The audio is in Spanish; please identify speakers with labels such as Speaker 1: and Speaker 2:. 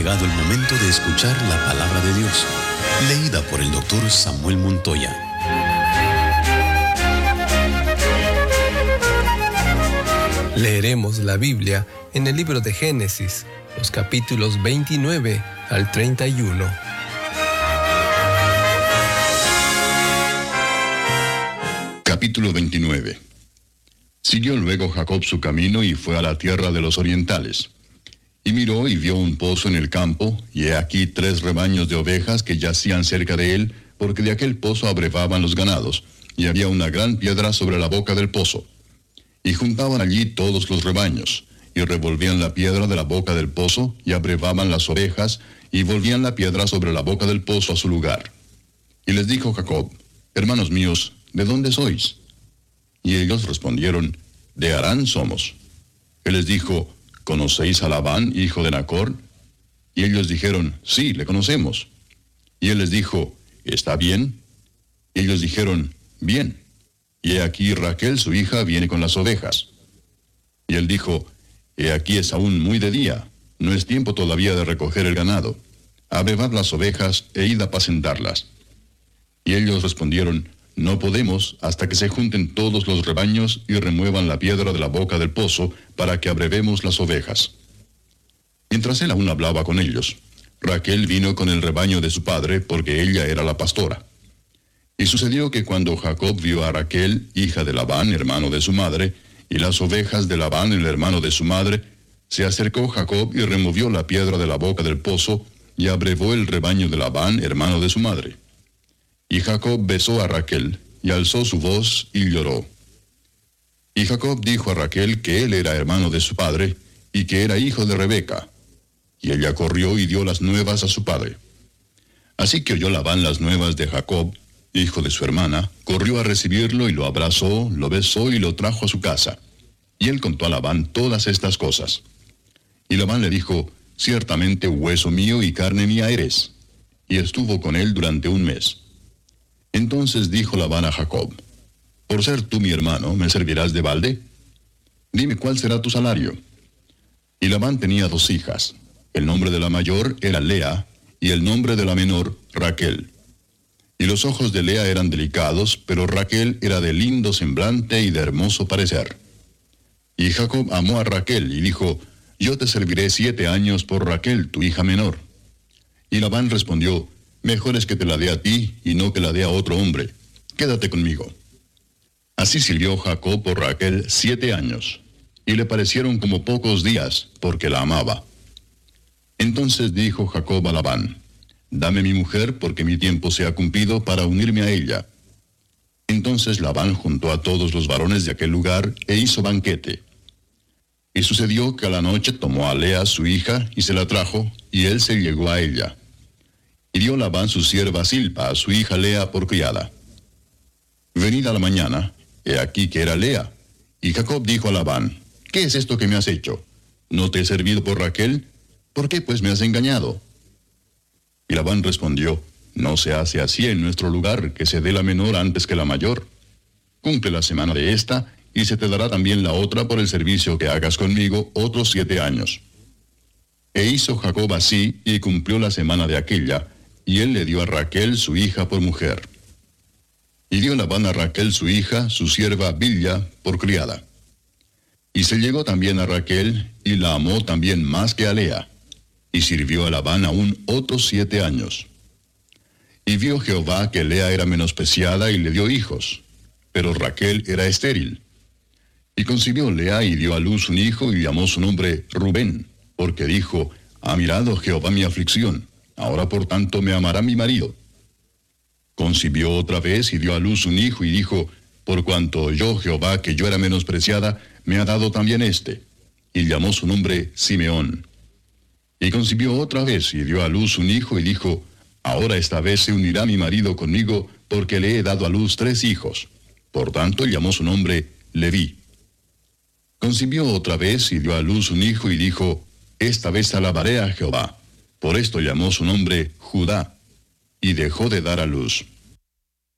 Speaker 1: llegado el momento de escuchar la palabra de Dios, leída por el doctor Samuel Montoya.
Speaker 2: Leeremos la Biblia en el libro de Génesis, los capítulos 29 al 31.
Speaker 3: Capítulo 29. Siguió luego Jacob su camino y fue a la tierra de los orientales. Y miró y vio un pozo en el campo, y he aquí 3 rebaños de ovejas que yacían cerca de él, porque de aquel pozo abrevaban los ganados, y había una gran piedra sobre la boca del pozo. Y juntaban allí todos los rebaños, y revolvían la piedra de la boca del pozo, y abrevaban las ovejas, y volvían la piedra sobre la boca del pozo a su lugar. Y les dijo Jacob: Hermanos míos, ¿de dónde sois? Y ellos respondieron: De Harán somos. Él les dijo: ¿Conocéis a Labán, hijo de Nacor? Y ellos dijeron: Sí, le conocemos. Y él les dijo: ¿Está bien? Y ellos dijeron: Bien. Y he aquí Raquel, su hija, viene con las ovejas. Y él dijo: He aquí es aún muy de día, no es tiempo todavía de recoger el ganado. Abrevad las ovejas e id a apacentarlas. Y ellos respondieron: No podemos hasta que se junten todos los rebaños y remuevan la piedra de la boca del pozo para que abrevemos las ovejas. Mientras él aún hablaba con ellos, Raquel vino con el rebaño de su padre, porque ella era la pastora. Y sucedió que cuando Jacob vio a Raquel, hija de Labán, hermano de su madre, y las ovejas de Labán, el hermano de su madre, se acercó Jacob y removió la piedra de la boca del pozo, y abrevó el rebaño de Labán, hermano de su madre. Y Jacob besó a Raquel, y alzó su voz, y lloró. Y Jacob dijo a Raquel que él era hermano de su padre, y que era hijo de Rebeca. Y ella corrió y dio las nuevas a su padre. Así que oyó Labán las nuevas de Jacob, hijo de su hermana, corrió a recibirlo, y lo abrazó, lo besó, y lo trajo a su casa. Y él contó a Labán todas estas cosas. Y Labán le dijo: Ciertamente hueso mío y carne mía eres. Y estuvo con él durante 1 mes. Entonces dijo Labán a Jacob: Por ser tú mi hermano, ¿me servirás de balde? Dime cuál será tu salario. Y Labán tenía 2 hijas. El nombre de la mayor era Lea, y el nombre de la menor, Raquel. Y los ojos de Lea eran delicados, pero Raquel era de lindo semblante y de hermoso parecer. Y Jacob amó a Raquel, y dijo: Yo te serviré 7 años por Raquel, tu hija menor. Y Labán respondió: Mejor es que te la dé a ti, y no que la dé a otro hombre. Quédate conmigo. Así sirvió Jacob por Raquel 7 años, y le parecieron como pocos días, porque la amaba. Entonces dijo Jacob a Labán: Dame mi mujer, porque mi tiempo se ha cumplido para unirme a ella. Entonces Labán juntó a todos los varones de aquel lugar, e hizo banquete. Y sucedió que a la noche tomó a Lea su hija, y se la trajo, y él se llegó a ella. Y dio Labán su sierva Silpa a su hija Lea por criada. Venida la mañana, he aquí que era Lea. Y Jacob dijo a Labán: ¿Qué es esto que me has hecho? ¿No te he servido por Raquel? ¿Por qué pues me has engañado? Y Labán respondió: No se hace así en nuestro lugar, que se dé la menor antes que la mayor. Cumple la semana de esta, y se te dará también la otra por el servicio que hagas conmigo otros 7 años. E hizo Jacob así, y cumplió la semana de aquella, y él le dio a Raquel su hija por mujer. Y dio Labán a Raquel su hija, su sierva Bilha, por criada. Y se llegó también a Raquel, y la amó también más que a Lea. Y sirvió a Labán aún otros 7 años. Y vio Jehová que Lea era menospreciada, y le dio hijos, pero Raquel era estéril. Y concibió Lea, y dio a luz un hijo, y llamó su nombre Rubén, porque dijo: Ha mirado Jehová mi aflicción, ahora por tanto me amará mi marido. Concibió otra vez, y dio a luz un hijo, y dijo: Por cuanto oyó Jehová que yo era menospreciada, me ha dado también este. Y llamó su nombre Simeón. Y concibió otra vez, y dio a luz un hijo, y dijo: Ahora esta vez se unirá mi marido conmigo, porque le he dado a luz 3 hijos. Por tanto llamó su nombre Leví. Concibió otra vez, y dio a luz un hijo, y dijo: Esta vez alabaré a Jehová. Por esto llamó su nombre Judá, y dejó de dar a luz.